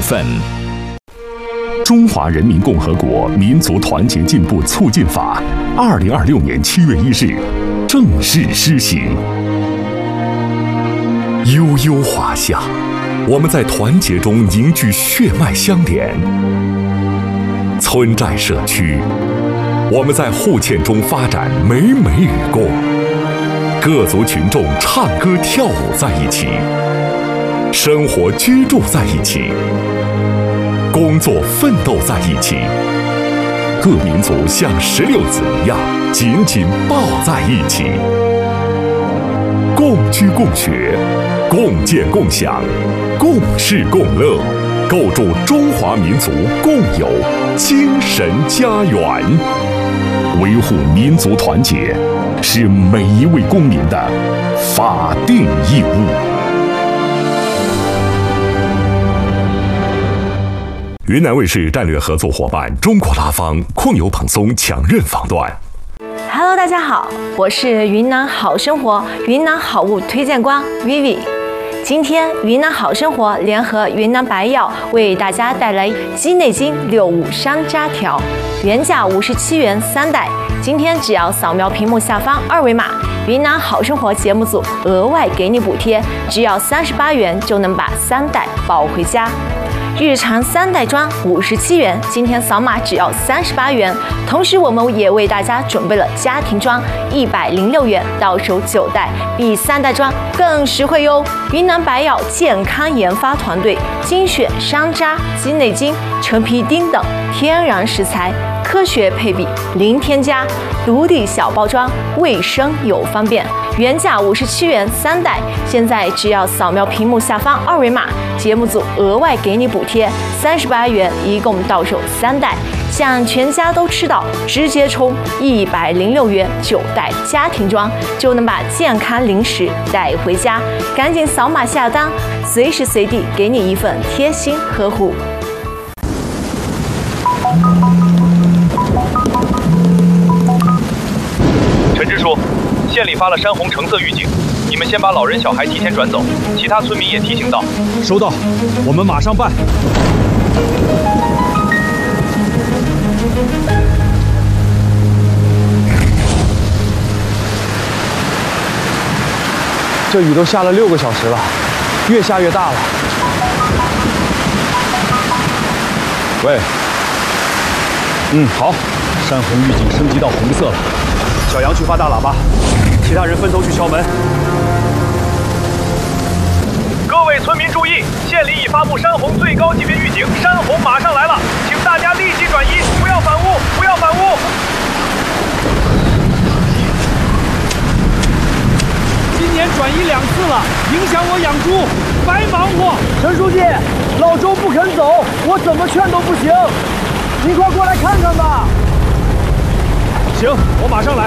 份。中华人民共和国民族团结进步促进法，2026年7月1日正式施行。悠悠华夏，我们在团结中凝聚血脉相连；村寨社区，我们在互嵌中发展美美与共。各族群众唱歌跳舞在一起，生活居住在一起，工作奋斗在一起。各民族像石榴籽一样紧紧抱在一起，共居共学，共建共享，共事共乐，构筑中华民族共有精神家园。维护民族团结是每一位公民的法定义务。云南卫视战略合作伙伴中国拉芳控油蓬松强韧防断。 Hello， 大家好，我是云南好生活云南好物推荐官 Vivi。今天云南好生活联合云南白药为大家带来鸡内金65山楂条，原价57元3袋，今天只要扫描屏幕下方2维码，云南好生活节目组额外给你补贴，只要38元就能把3袋抱回家。日常3袋装57元，今天扫码只要38元。同时，我们也为大家准备了家庭装106元，到手9袋，比3袋装更实惠哟。云南白药健康研发团队精选山楂、鸡内金、陈皮丁等天然食材，科学配比，零添加，独立小包装，卫生又方便。原价57元3袋，现在只要扫描屏幕下方2维码，节目组额外给你补贴38元，一共到手3袋，想全家都吃到，直接充106元9袋家庭装，就能把健康零食带回家。赶紧扫码下单，随时随地给你一份贴心呵护。 陈支书，县里发了山洪橙色预警，你们先把老人小孩提前转走，其他村民也提醒到。 收到，我们马上办。 这雨都下了6个小时了，越下越大了。 喂，好，山洪预警升级到红色了。小杨去发大喇叭，其他人分头去敲门。 各位村民注意，县里已发布山洪最高级别预警，山洪马上来了，请大家立即转移，不要反屋，不要反屋。 今年转移2次了，影响我养猪，白忙活。 陈书记，老周不肯走，我怎么劝都不行，您快过来看看吧。 行，我马上来。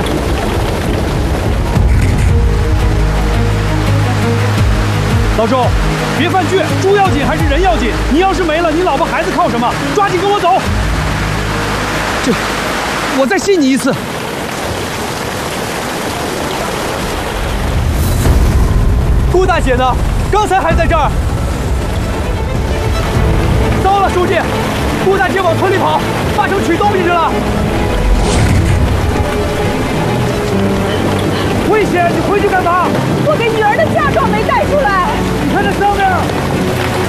老周，别犯倔，猪要紧还是人要紧？你要是没了，你老婆孩子靠什么？抓紧跟我走。我再信你一次。 顾大姐呢？刚才还在这儿。糟了，书记，顾大姐往村里跑，八成取东西去了。危险！你回去干嘛？ 我给女儿的嫁妆没带出来。 你看这上面。